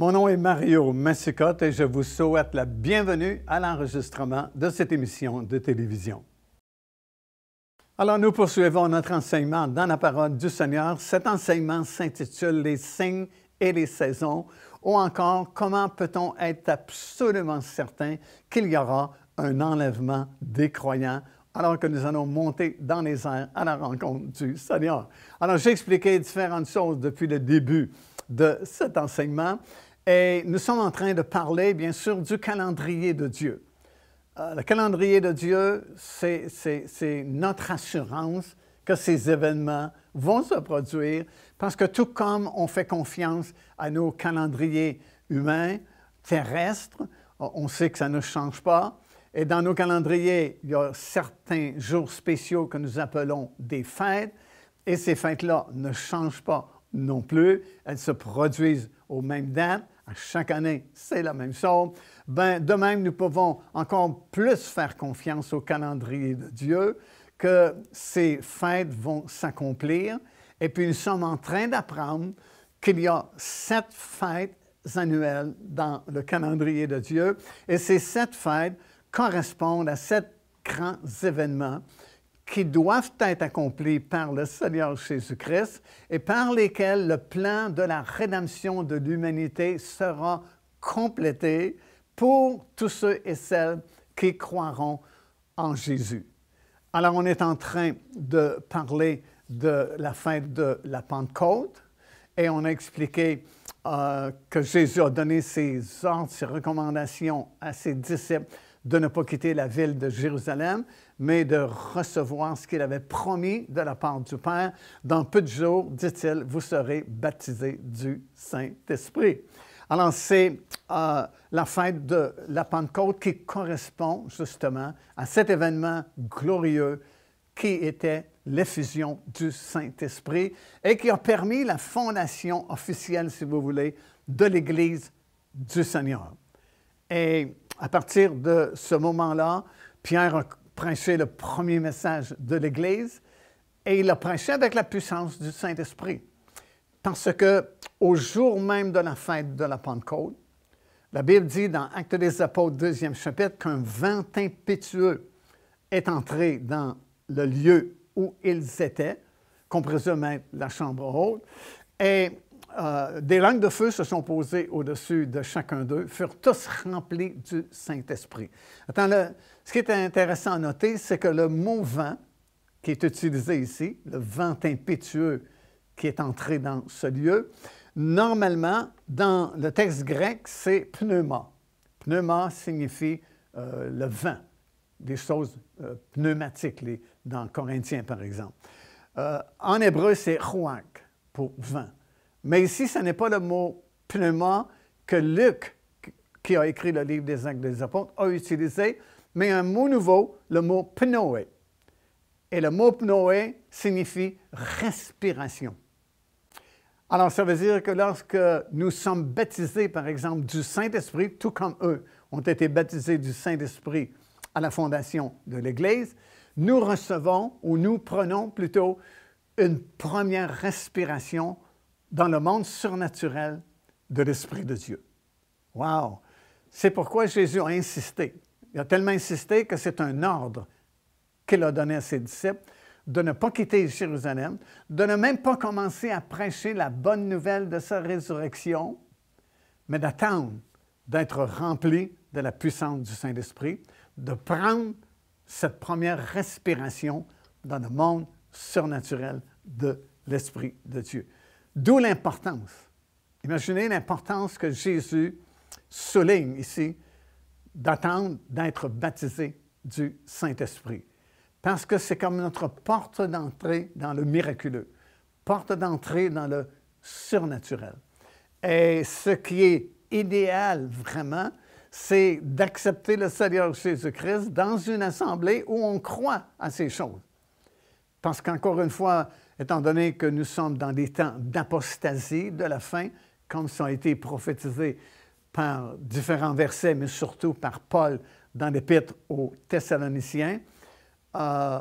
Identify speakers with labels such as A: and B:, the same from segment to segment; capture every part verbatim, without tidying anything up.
A: Mon nom est Mario Massicotte et je vous souhaite la bienvenue à l'enregistrement de cette émission de télévision. Alors, nous poursuivons notre enseignement dans la parole du Seigneur. Cet enseignement s'intitule « Les signes et les saisons » ou encore « Comment peut-on être absolument certain qu'il y aura un enlèvement des croyants » alors que nous allons monter dans les airs à la rencontre du Seigneur. Alors, j'ai expliqué différentes choses depuis le début de cet enseignement et nous sommes en train de parler, bien sûr, du calendrier de Dieu. Euh, le calendrier de Dieu, c'est notre assurance que ces événements vont se produire parce que tout comme on fait confiance à nos calendriers humains, terrestres, on sait que ça ne change pas. Et dans nos calendriers, il y a certains jours spéciaux que nous appelons des fêtes, et ces fêtes-là ne changent pas non plus. Elles se produisent aux mêmes dates. À chaque année, c'est la même chose. Ben, de même, nous pouvons encore plus faire confiance au calendrier de Dieu, que ces fêtes vont s'accomplir. Et puis, nous sommes en train d'apprendre qu'il y a sept fêtes annuelles dans le calendrier de Dieu. Et ces sept fêtes correspondent à sept grands événements qui doivent être accomplis par le Seigneur Jésus-Christ et par lesquels le plan de la rédemption de l'humanité sera complété pour tous ceux et celles qui croiront en Jésus. Alors, on est en train de parler de la fête de la Pentecôte et on a expliqué euh, que Jésus a donné ses ordres, ses recommandations à ses disciples de ne pas quitter la ville de Jérusalem, mais de recevoir ce qu'il avait promis de la part du Père. Dans peu de jours, dit-il, vous serez baptisés du Saint-Esprit. Alors, c'est euh, la fête de la Pentecôte qui correspond justement à cet événement glorieux qui était l'effusion du Saint-Esprit et qui a permis la fondation officielle, si vous voulez, de l'Église du Seigneur. Et à partir de ce moment-là, Pierre a prêché le premier message de l'Église et il a prêché avec la puissance du Saint-Esprit. Parce qu'au jour même de la fête de la Pentecôte, la Bible dit dans Actes des Apôtres, deuxième chapitre, qu'un vent impétueux est entré dans le lieu où ils étaient, qu'on présume être la chambre haute, et Euh, des langues de feu se sont posées au-dessus de chacun d'eux, furent tous remplis du Saint-Esprit. Attends, le, ce qui est intéressant à noter, c'est que le mot « vent » qui est utilisé ici, le vent impétueux qui est entré dans ce lieu, normalement, dans le texte grec, c'est « pneuma ». « Pneuma » signifie euh, le vent, des choses euh, pneumatiques, les, dans Corinthiens, par exemple. Euh, en hébreu, c'est « ruach » pour « vent ». Mais ici, ce n'est pas le mot « pneuma » que Luc, qui a écrit le livre des Actes des Apôtres, a utilisé, mais un mot nouveau, le mot « pnoé ». Et le mot « pnoé » signifie « respiration ». Alors, ça veut dire que lorsque nous sommes baptisés, par exemple, du Saint-Esprit, tout comme eux ont été baptisés du Saint-Esprit à la fondation de l'Église, nous recevons, ou nous prenons plutôt, une première respiration dans le monde surnaturel de l'Esprit de Dieu. Wow! C'est pourquoi Jésus a insisté. Il a tellement insisté que c'est un ordre qu'il a donné à ses disciples de ne pas quitter Jérusalem, de ne même pas commencer à prêcher la bonne nouvelle de sa résurrection, mais d'attendre d'être rempli de la puissance du Saint-Esprit, de prendre cette première respiration dans le monde surnaturel de l'Esprit de Dieu. D'où l'importance. Imaginez l'importance que Jésus souligne ici d'attendre d'être baptisé du Saint-Esprit. Parce que c'est comme notre porte d'entrée dans le miraculeux, porte d'entrée dans le surnaturel. Et ce qui est idéal vraiment, c'est d'accepter le Seigneur Jésus-Christ dans une assemblée où on croit à ces choses. Parce qu'encore une fois, étant donné que nous sommes dans des temps d'apostasie de la fin, comme ça a été prophétisé par différents versets, mais surtout par Paul dans l'Épître aux Thessaloniciens, euh,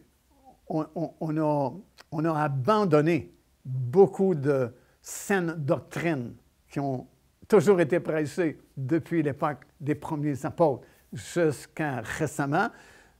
A: on, on, on, a, on a abandonné beaucoup de saines doctrines qui ont toujours été prêché depuis l'époque des premiers apôtres jusqu'à récemment,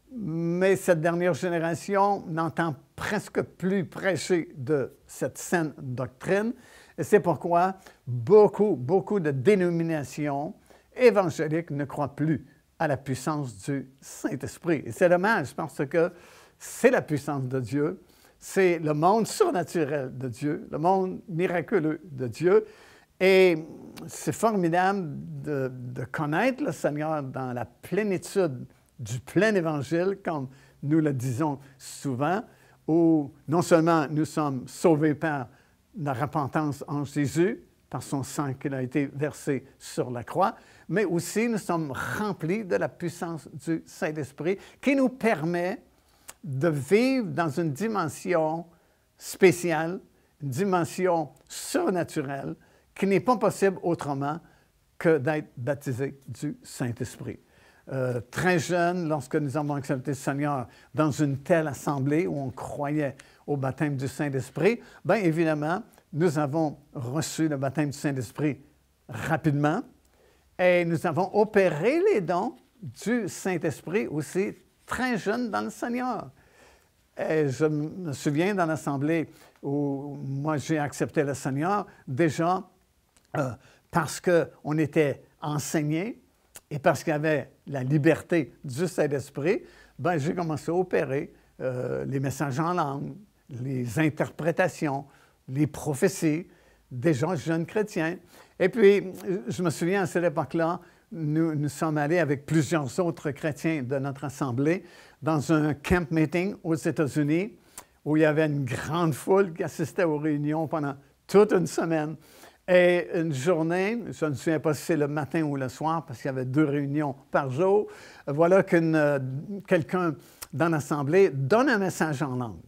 A: mais cette dernière génération n'entend presque plus prêcher de cette saine doctrine. Et c'est pourquoi beaucoup, beaucoup de dénominations évangéliques ne croient plus à la puissance du Saint-Esprit. Et c'est dommage parce que c'est la puissance de Dieu, c'est le monde surnaturel de Dieu, le monde miraculeux de Dieu. Et c'est formidable de, de connaître le Seigneur dans la plénitude du plein évangile, comme nous le disons souvent, où non seulement nous sommes sauvés par la repentance en Jésus, par son sang qui a été versé sur la croix, mais aussi nous sommes remplis de la puissance du Saint-Esprit qui nous permet de vivre dans une dimension spéciale, une dimension surnaturelle, qui n'est pas possible autrement que d'être baptisé du Saint-Esprit. Euh, très jeune, lorsque nous avons accepté le Seigneur dans une telle assemblée où on croyait au baptême du Saint-Esprit, bien évidemment, nous avons reçu le baptême du Saint-Esprit rapidement et nous avons opéré les dons du Saint-Esprit aussi très jeune dans le Seigneur. Et je me souviens dans l'assemblée où moi j'ai accepté le Seigneur, déjà euh, parce qu'on était enseigné et parce qu'il y avait la liberté du Saint-Esprit, ben, j'ai commencé à opérer euh, les messages en langue, les interprétations, les prophéties des gens jeunes chrétiens. Et puis, je me souviens à cette époque-là, nous, nous sommes allés avec plusieurs autres chrétiens de notre assemblée dans un camp meeting aux États-Unis où il y avait une grande foule qui assistait aux réunions pendant toute une semaine. Et une journée, je ne me souviens pas si c'est le matin ou le soir, parce qu'il y avait deux réunions par jour, voilà que euh, quelqu'un dans l'assemblée donne un message en langue.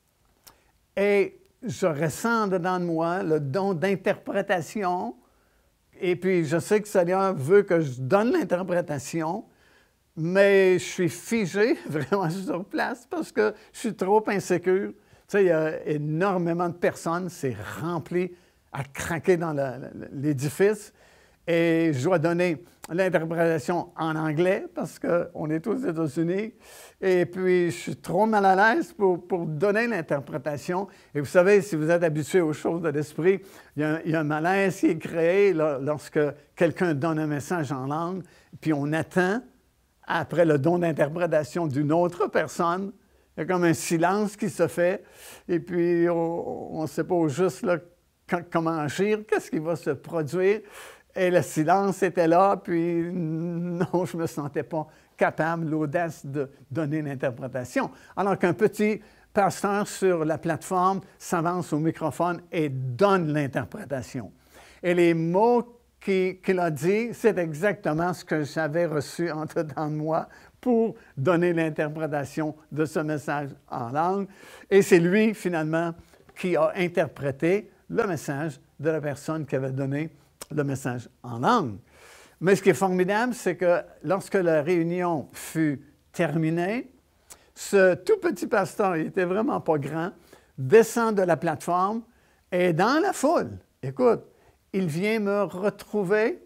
A: Et je ressens dedans de moi le don d'interprétation, et puis je sais que le Seigneur veut que je donne l'interprétation, mais je suis figé vraiment sur place parce que je suis trop insécure. Tu sais, il y a énormément de personnes, c'est rempli à craquer dans l'édifice. Et je dois donner l'interprétation en anglais parce qu'on est aux États-Unis. Et puis, je suis trop mal à l'aise pour, pour donner l'interprétation. Et vous savez, si vous êtes habitué aux choses de l'esprit, il y a, il y a un malaise qui est créé là, lorsque quelqu'un donne un message en langue, puis on attend, après le don d'interprétation d'une autre personne, il y a comme un silence qui se fait. Et puis, on ne sait pas juste là, comment agir, qu'est-ce qui va se produire. Et le silence était là, puis non, je ne me sentais pas capable, l'audace de donner l'interprétation. Alors qu'un petit pasteur sur la plateforme s'avance au microphone et donne l'interprétation. Et les mots qu'il qu'il a dit, c'est exactement ce que j'avais reçu en dedans de moi pour donner l'interprétation de ce message en langue. Et c'est lui, finalement, qui a interprété le message de la personne qui avait donné le message en langue. Mais ce qui est formidable, c'est que lorsque la réunion fut terminée, ce tout petit pasteur, il n'était vraiment pas grand, descend de la plateforme et dans la foule, écoute, il vient me retrouver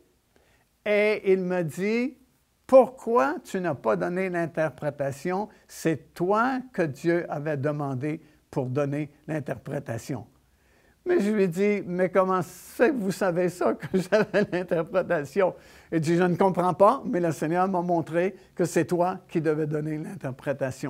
A: et il me dit, « Pourquoi tu n'as pas donné l'interprétation? C'est toi que Dieu avait demandé pour donner l'interprétation. » Mais je lui ai dit, « Mais comment c'est que vous savez ça, que j'avais l'interprétation? » Il dit, « Je ne comprends pas, mais le Seigneur m'a montré que c'est toi qui devais donner l'interprétation. »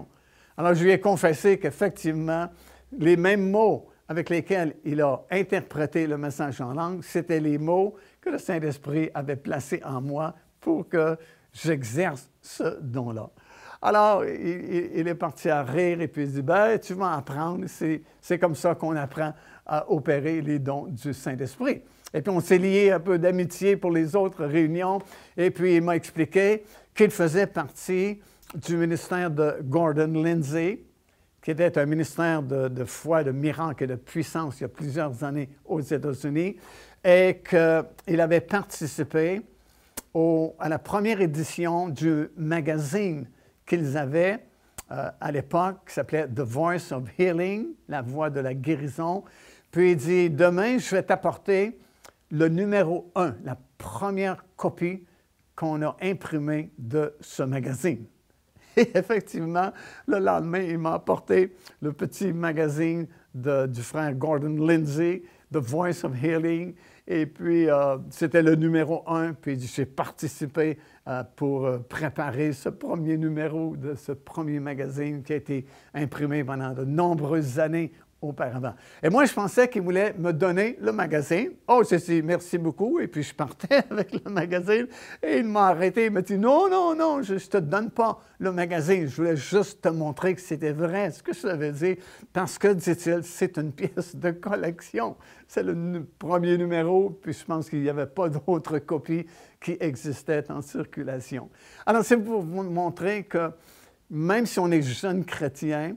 A: Alors, je lui ai confessé qu'effectivement, les mêmes mots avec lesquels il a interprété le message en langue, c'était les mots que le Saint-Esprit avait placés en moi pour que j'exerce ce don-là. Alors, il, il est parti à rire et puis il dit, « Ben, tu vas apprendre, c'est, c'est comme ça qu'on apprend à opérer les dons du Saint-Esprit. » Et puis, on s'est lié un peu d'amitié pour les autres réunions. Et puis, il m'a expliqué qu'il faisait partie du ministère de Gordon Lindsay, qui était un ministère de, de foi, de miracle et de puissance il y a plusieurs années aux États-Unis, et qu'il avait participé au, à la première édition du magazine qu'ils avaient euh, à l'époque, qui s'appelait The Voice of Healing, la voix de la guérison. Puis il dit, « Demain, je vais t'apporter le numéro un, la première copie qu'on a imprimée de ce magazine. Et effectivement, le lendemain, il m'a apporté le petit magazine de, du frère Gordon Lindsay, The Voice of Healing. Et puis, euh, c'était le numéro un. Puis, j'ai participé euh, pour euh, préparer ce premier numéro de ce premier magazine qui a été imprimé pendant de nombreuses années auparavant. Et moi, je pensais qu'il voulait me donner le magazine. Oh, j'ai dit merci beaucoup. Et puis, je partais avec le magazine. Et il m'a arrêté. Il m'a dit non, non, non, je ne te donne pas le magazine. Je voulais juste te montrer que c'était vrai ce que je t'avais dit. Parce que, dit-il, c'est une pièce de collection. C'est le premier numéro. Puis, je pense qu'il n'y avait pas d'autres copies qui existaient en circulation. Alors, c'est pour vous montrer que même si on est jeune chrétien,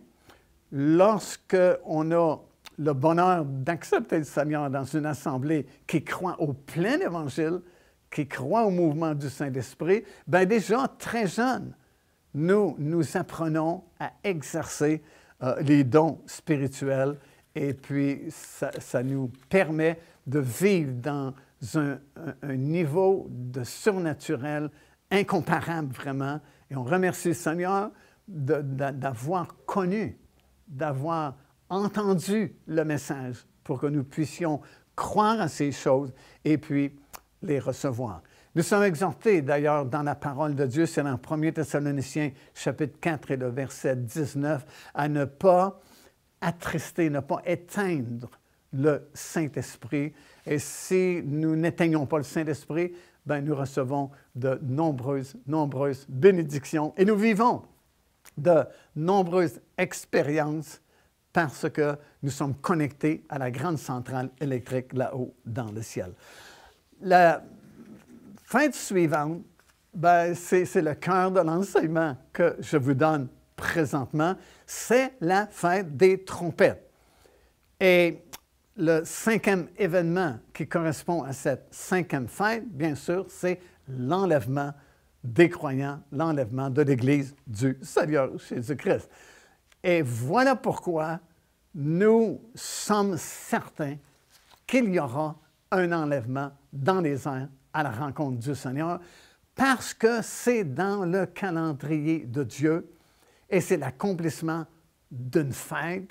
A: lorsqu'on a le bonheur d'accepter le Seigneur dans une assemblée qui croit au plein Évangile, qui croit au mouvement du Saint-Esprit, bien déjà, très jeune, nous, nous apprenons à exercer euh, les dons spirituels et puis ça, ça nous permet de vivre dans un, un, un niveau de surnaturel incomparable vraiment. Et on remercie le Seigneur de, de, d'avoir connu d'avoir entendu le message pour que nous puissions croire à ces choses et puis les recevoir. Nous sommes exhortés d'ailleurs dans la parole de Dieu, c'est dans premier Thessaloniciens chapitre quatre et le verset dix-neuf, à ne pas attrister, ne pas éteindre le Saint-Esprit. Et si nous n'éteignons pas le Saint-Esprit, bien, nous recevons de nombreuses, nombreuses bénédictions et nous vivons de nombreuses expériences parce que nous sommes connectés à la grande centrale électrique là-haut dans le ciel. La fête suivante, ben, c'est, c'est le cœur de l'enseignement que je vous donne présentement, c'est la fête des trompettes. Et le cinquième événement qui correspond à cette cinquième fête, bien sûr, c'est l'enlèvement des croyants, l'enlèvement de l'Église du Seigneur Jésus-Christ. Et voilà pourquoi nous sommes certains qu'il y aura un enlèvement dans les airs à la rencontre du Seigneur, parce que c'est dans le calendrier de Dieu et c'est l'accomplissement d'une fête,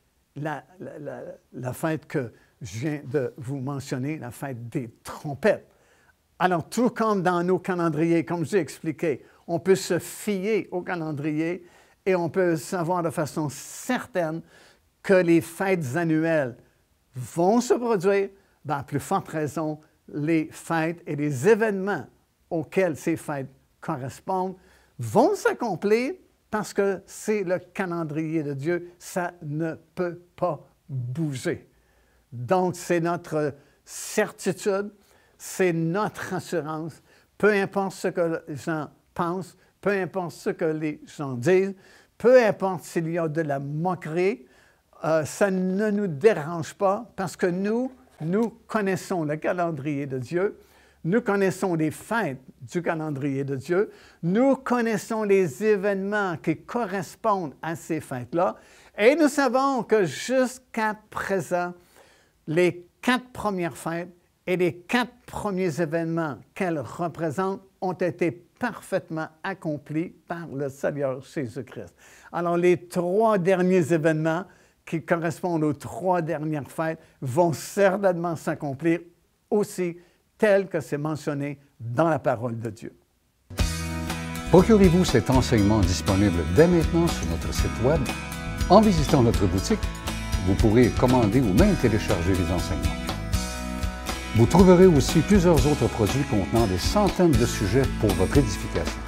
A: la, la, la, la fête que je viens de vous mentionner, la fête des trompettes. Alors, tout comme dans nos calendriers, comme j'ai expliqué, on peut se fier au calendrier et on peut savoir de façon certaine que les fêtes annuelles vont se produire, ben, à plus forte raison, les fêtes et les événements auxquels ces fêtes correspondent vont s'accomplir parce que c'est le calendrier de Dieu, ça ne peut pas bouger. Donc, c'est notre certitude. C'est notre assurance, peu importe ce que les gens pensent, peu importe ce que les gens disent, peu importe s'il y a de la moquerie, euh, ça ne nous dérange pas parce que nous, nous connaissons le calendrier de Dieu, nous connaissons les fêtes du calendrier de Dieu, nous connaissons les événements qui correspondent à ces fêtes-là et nous savons que jusqu'à présent, les quatre premières fêtes et les quatre premiers événements qu'elles représentent ont été parfaitement accomplis par le Seigneur Jésus-Christ. Alors, les trois derniers événements qui correspondent aux trois dernières fêtes vont certainement s'accomplir aussi tel que c'est mentionné dans la parole de Dieu.
B: Procurez-vous cet enseignement disponible dès maintenant sur notre site Web. En visitant notre boutique, vous pourrez commander ou même télécharger les enseignements. Vous trouverez aussi plusieurs autres produits contenant des centaines de sujets pour votre édification.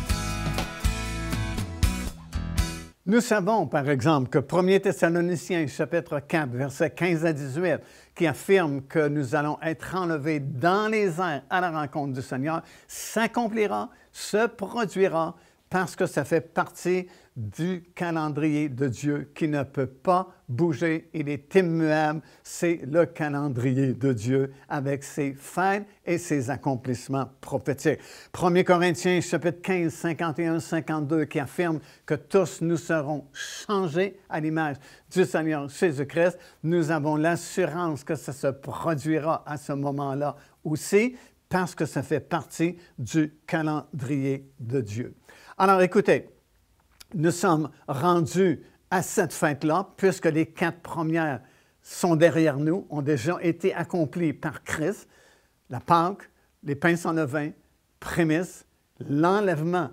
A: Nous savons, par exemple, que premier Thessaloniciens, chapitre quatre, versets quinze à dix-huit, qui affirme que nous allons être enlevés dans les airs à la rencontre du Seigneur, s'accomplira, se produira parce que ça fait partie du calendrier de Dieu qui ne peut pas bouger. Il est immuable. C'est le calendrier de Dieu avec ses fêtes et ses accomplissements prophétiques. premier Corinthiens, chapitre quinze, cinquante et un, cinquante-deux, qui affirme que tous nous serons changés à l'image du Seigneur Jésus-Christ. Nous avons l'assurance que ça se produira à ce moment-là aussi, parce que ça fait partie du calendrier de Dieu. Alors, écoutez, nous sommes rendus à cette fête-là, puisque les quatre premières sont derrière nous, ont déjà été accomplies par Christ. La Pâque, les pains sans levain, prémices, l'enlèvement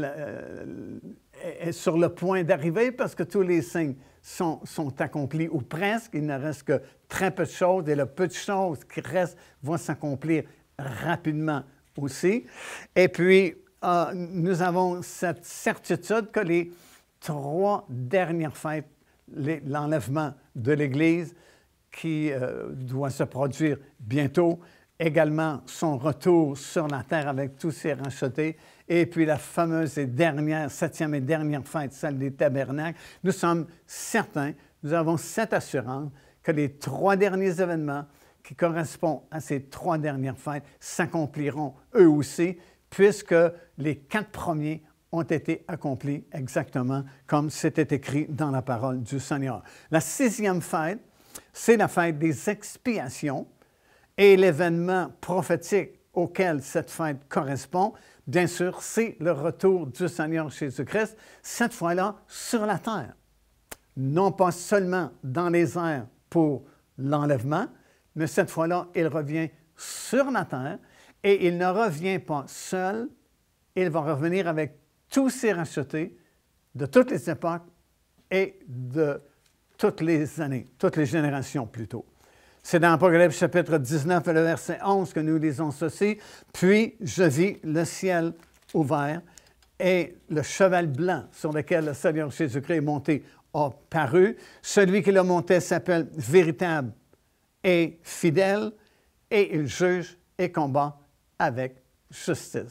A: euh, est sur le point d'arriver parce que tous les signes sont, sont accomplis, ou presque. Il ne reste que très peu de choses, et le peu de choses qui restent vont s'accomplir rapidement aussi. Et puis, euh, nous avons cette certitude que les trois dernières fêtes, l'enlèvement de l'Église qui euh, doit se produire bientôt, également son retour sur la terre avec tous ses rachetés, et puis la fameuse et dernière, septième et dernière fête, celle des tabernacles, nous sommes certains, nous avons cette assurance que les trois derniers événements qui correspondent à ces trois dernières fêtes s'accompliront eux aussi, puisque les quatre premiers ont été accomplis exactement comme c'était écrit dans la parole du Seigneur. La sixième fête, c'est la fête des expiations, et l'événement prophétique auquel cette fête correspond, bien sûr, c'est le retour du Seigneur Jésus-Christ, cette fois-là sur la terre. Non pas seulement dans les airs pour l'enlèvement, mais cette fois-là, il revient sur la terre, et il ne revient pas seul, il va revenir avec tous ses rachetés de toutes les époques et de toutes les années, toutes les générations plutôt. C'est dans Apocalypse chapitre dix-neuf, le verset onze, que nous lisons ceci. « Puis je vis le ciel ouvert, et le cheval blanc sur lequel le Seigneur Jésus-Christ est monté a paru. Celui qui le montait s'appelle Véritable et Fidèle, et il juge et combat avec justice. »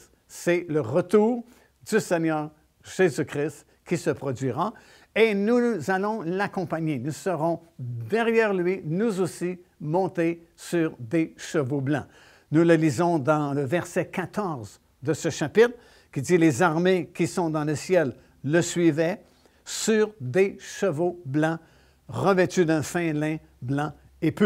A: C'est le retour du Seigneur Jésus-Christ qui se produira, et nous allons l'accompagner. Nous serons derrière lui, nous aussi, montés sur des chevaux blancs. Nous le lisons dans le verset quatorze de ce chapitre, qui dit « Les armées qui sont dans le ciel le suivaient sur des chevaux blancs, revêtus d'un fin lin blanc et pur. »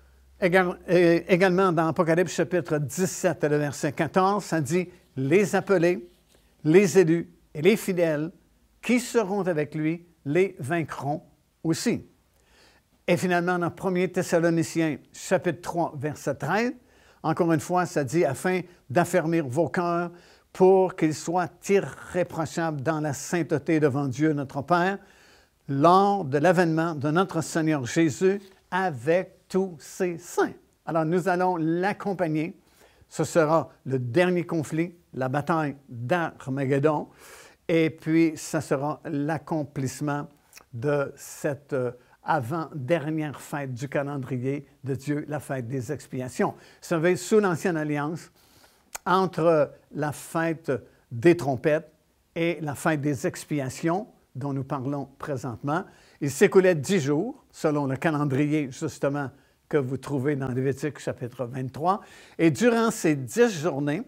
A: Également dans Apocalypse chapitre dix-sept, le verset quatorze, ça dit « Les appelés, les élus et les fidèles qui seront avec lui les vaincront aussi. » Et finalement, dans premier Thessaloniciens chapitre trois, verset treize, encore une fois, ça dit « Afin d'affermir vos cœurs pour qu'ils soient irréprochables dans la sainteté devant Dieu notre Père, lors de l'avènement de notre Seigneur Jésus avec tous ses saints. » Alors, nous allons l'accompagner. Ce sera le dernier conflit, la bataille d'Armageddon, et puis ça sera l'accomplissement de cette euh, avant-dernière fête du calendrier de Dieu, la fête des expiations. Vous savez, sous l'Ancienne Alliance, entre la fête des trompettes et la fête des expiations, dont nous parlons présentement, il s'écoulait dix jours, selon le calendrier, justement, que vous trouvez dans Lévitique chapitre vingt-trois. Et durant ces dix journées,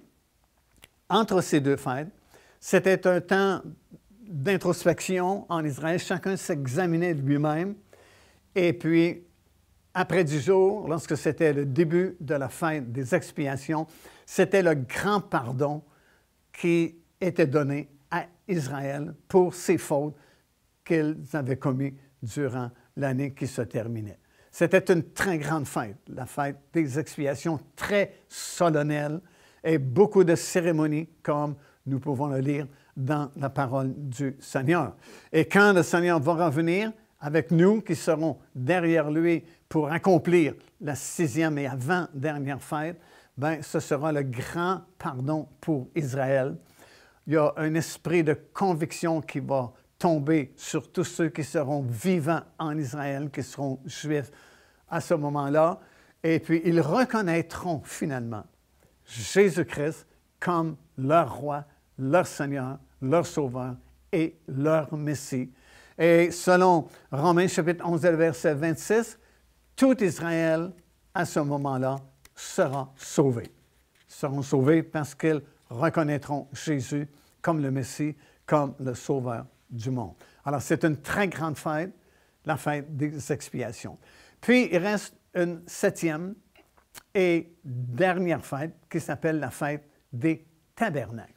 A: entre ces deux fêtes, c'était un temps d'introspection en Israël. Chacun s'examinait lui-même. Et puis, après dix jours, lorsque c'était le début de la fête des expiations, c'était le grand pardon qui était donné à Israël pour ses fautes qu'ils avaient commises durant l'année qui se terminait. C'était une très grande fête, la fête des expiations, très solennelle, et beaucoup de cérémonies, comme nous pouvons le lire dans la parole du Seigneur. Et quand le Seigneur va revenir avec nous, qui serons derrière lui pour accomplir la sixième et avant-dernière fête, bien, ce sera le grand pardon pour Israël. Il y a un esprit de conviction qui va tomber sur tous ceux qui seront vivants en Israël, qui seront juifs à ce moment-là, et puis ils reconnaîtront finalement Jésus-Christ comme leur roi, leur Seigneur, leur Sauveur et leur Messie. Et selon Romains chapitre onze, verset vingt-six, tout Israël, à ce moment-là, sera sauvé. Ils seront sauvés parce qu'ils reconnaîtront Jésus comme le Messie, comme le Sauveur du monde. Alors, c'est une très grande fête, la fête des expiations. Puis, il reste une septième et dernière fête qui s'appelle la fête des tabernacles.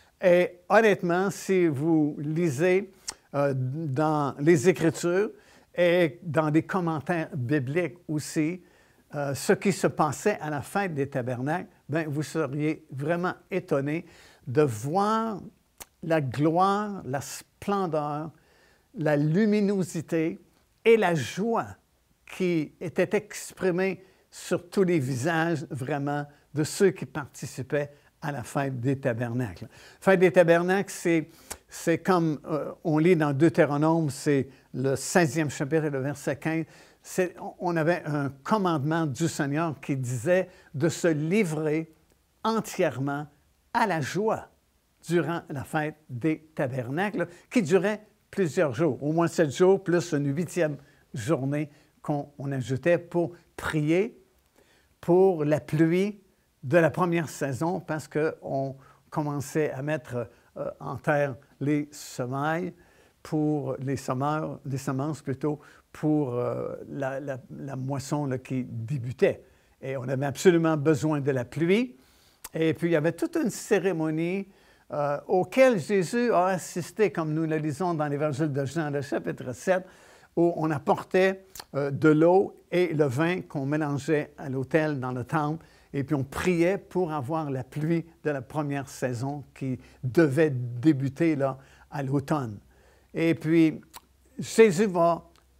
A: Et honnêtement, si vous lisez euh, dans les Écritures et dans des commentaires bibliques aussi, euh, ce qui se passait à la fête des tabernacles, bien, vous seriez vraiment étonné de voir la gloire, la splendeur, la luminosité et la joie qui était exprimée sur tous les visages vraiment de ceux qui participaient à la fête des tabernacles. La fête des tabernacles, c'est, c'est comme euh, on lit dans Deutéronome, c'est le seizième chapitre, le verset quinze. C'est, on avait un commandement du Seigneur qui disait de se livrer entièrement à la joie durant la fête des tabernacles, qui durait plusieurs jours, au moins sept jours, plus une huitième journée qu'on on ajoutait pour prier pour la pluie de la première saison, parce qu'on commençait à mettre euh, en terre les semailles pour les semeurs, les semences plutôt, pour euh, la, la, la moisson là, qui débutait. Et on avait absolument besoin de la pluie. Et puis, il y avait toute une cérémonie euh, auquel Jésus a assisté, comme nous le lisons dans l'Évangile de Jean, le chapitre sept, où on apportait euh, de l'eau et le vin qu'on mélangeait à l'autel dans le temple. Et puis, on priait pour avoir la pluie de la première saison qui devait débuter là, à l'automne. Et puis, Jésus va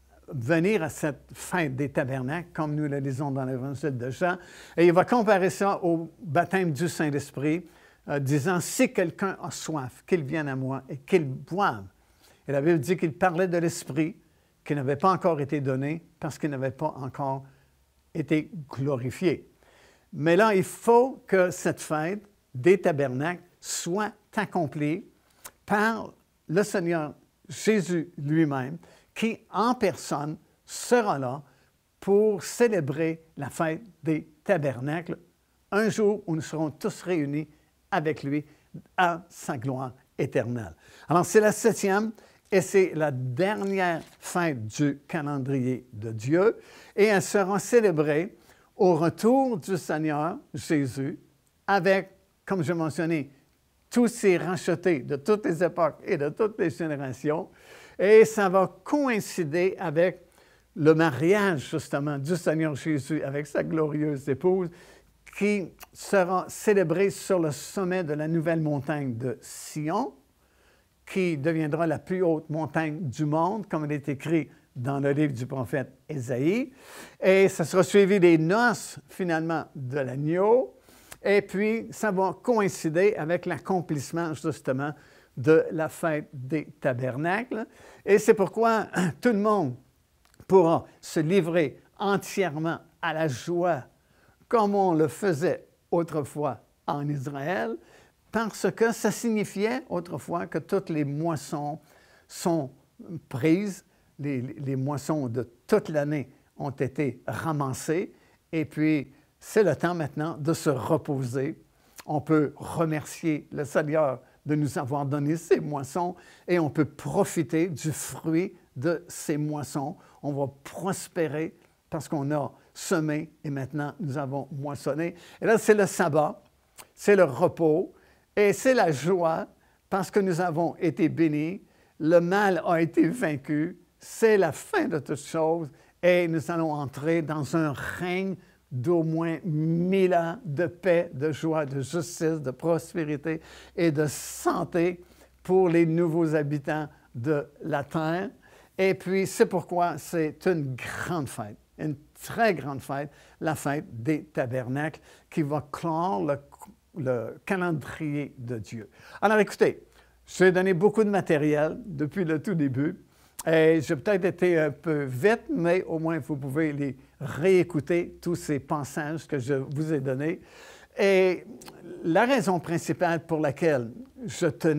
A: venir à cette fête des tabernacles, comme nous le lisons dans l'Évangile de Jean, et il va comparer ça au baptême du Saint-Esprit, euh, disant, « Si quelqu'un a soif, qu'il vienne à moi et qu'il boive. » Et la Bible dit qu'il parlait de l'Esprit qui n'avait pas encore été donné parce qu'il n'avait pas encore été glorifié. Mais là, il faut que cette fête des tabernacles soit accomplie par le Seigneur Jésus lui-même, qui en personne sera là pour célébrer la fête des tabernacles, un jour où nous serons tous réunis avec lui à sa gloire éternelle. Alors, c'est la septième et c'est la dernière fête du calendrier de Dieu, et elle sera célébrée au retour du Seigneur Jésus avec, comme je mentionnais, tous ces rachetés de toutes les époques et de toutes les générations. Et ça va coïncider avec le mariage, justement, du Seigneur Jésus avec sa glorieuse épouse, qui sera célébré sur le sommet de la nouvelle montagne de Sion, qui deviendra la plus haute montagne du monde, comme il est écrit dans le livre du prophète Ésaïe. Et ça sera suivi des noces, finalement, de l'agneau. Et puis, ça va coïncider avec l'accomplissement, justement, de la fête des tabernacles. Et c'est pourquoi tout le monde pourra se livrer entièrement à la joie, comme on le faisait autrefois en Israël, parce que ça signifiait autrefois que toutes les moissons sont prises, les, les moissons de toute l'année ont été ramassées, et puis c'est le temps maintenant de se reposer. On peut remercier le Seigneur de nous avoir donné ces moissons et on peut profiter du fruit de ces moissons. On va prospérer parce qu'on a semé et maintenant nous avons moissonné. Et là, c'est le sabbat, c'est le repos et c'est la joie parce que nous avons été bénis. Le mal a été vaincu. C'est la fin de toutes choses et nous allons entrer dans un règne d'au moins mille ans de paix, de joie, de justice, de prospérité et de santé pour les nouveaux habitants de la terre. Et puis, c'est pourquoi c'est une grande fête, une très grande fête, la fête des tabernacles qui va clore le, le calendrier de Dieu. Alors, écoutez, j'ai donné beaucoup de matériel depuis le tout début. Et j'ai peut-être été un peu vite, mais au moins vous pouvez les réécouter, tous ces passages que je vous ai donnés. Et la raison principale pour laquelle je tenais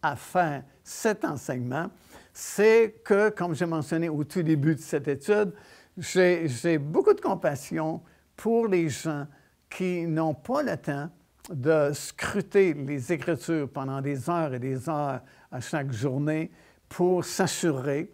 A: à faire cet enseignement, c'est que, comme j'ai mentionné au tout début de cette étude, j'ai, j'ai beaucoup de compassion pour les gens qui n'ont pas le temps de scruter les Écritures pendant des heures et des heures à chaque journée pour s'assurer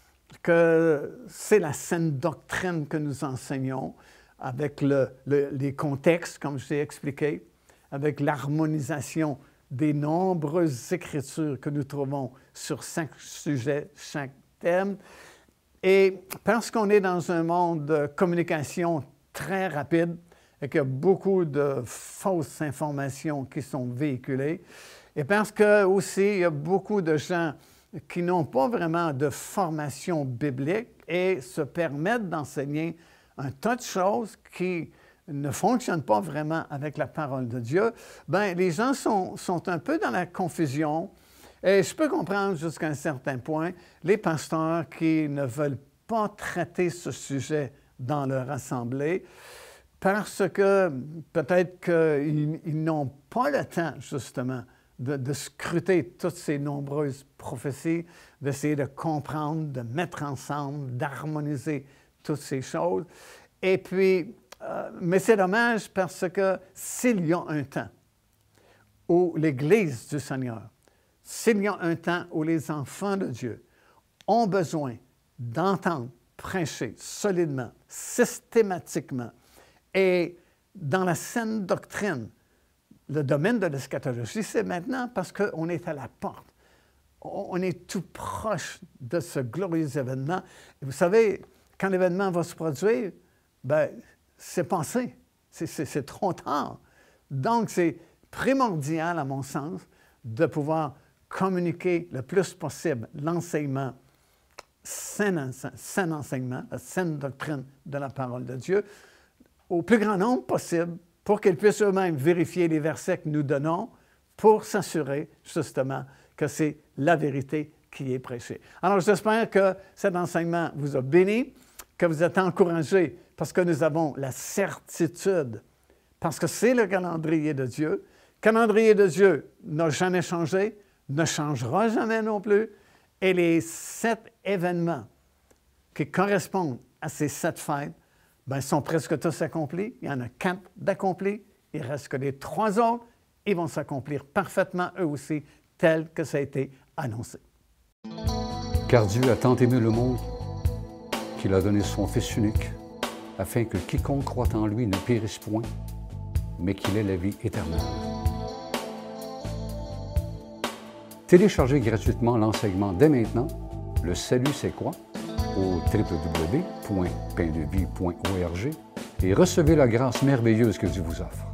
A: que c'est la saine doctrine que nous enseignons avec le, le, les contextes, comme je l'ai expliqué, avec l'harmonisation des nombreuses Écritures que nous trouvons sur chaque sujet, chaque thème. Et parce qu'on est dans un monde de communication très rapide et qu'il y a beaucoup de fausses informations qui sont véhiculées, et parce que aussi il y a beaucoup de gens qui n'ont pas vraiment de formation biblique et se permettent d'enseigner un tas de choses qui ne fonctionnent pas vraiment avec la parole de Dieu, bien, les gens sont, sont un peu dans la confusion. Et je peux comprendre jusqu'à un certain point les pasteurs qui ne veulent pas traiter ce sujet dans leur assemblée parce que peut-être qu'ils ils n'ont pas le temps, justement, de, de scruter toutes ces nombreuses prophéties, d'essayer de comprendre, de mettre ensemble, d'harmoniser toutes ces choses. Et puis, euh, mais c'est dommage parce que s'il y a un temps où l'Église du Seigneur, s'il y a un temps où les enfants de Dieu ont besoin d'entendre prêcher solidement, systématiquement et dans la saine doctrine, le domaine de l'eschatologie, c'est maintenant parce qu'on est à la porte. On est tout proche de ce glorieux événement. Et vous savez, quand l'événement va se produire, bien, c'est passé. C'est, c'est, c'est trop tard. Donc, c'est primordial, à mon sens, de pouvoir communiquer le plus possible l'enseignement, sain, sain enseignement, la saine doctrine de la parole de Dieu, au plus grand nombre possible, pour qu'ils puissent eux-mêmes vérifier les versets que nous donnons, pour s'assurer, justement, que c'est la vérité qui est prêchée. Alors, j'espère que cet enseignement vous a béni, que vous êtes encouragés, parce que nous avons la certitude, parce que c'est le calendrier de Dieu. Le calendrier de Dieu n'a jamais changé, ne changera jamais non plus, et les sept événements qui correspondent à ces sept fêtes, bien, sont presque tous accomplis. Il y en a quatre d'accomplis. Il ne reste que les trois autres. Ils vont s'accomplir parfaitement, eux aussi, tel que ça a été annoncé.
B: Car Dieu a tant aimé le monde qu'il a donné son Fils unique, afin que quiconque croit en lui ne périsse point, mais qu'il ait la vie éternelle. Téléchargez gratuitement l'enseignement dès maintenant. Le salut, c'est quoi? Au w w w point pain de vie point org et recevez la grâce merveilleuse que Dieu vous offre.